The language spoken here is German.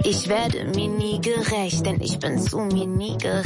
Ich werde mir nie gerecht, denn ich bin zu mir nie gerecht.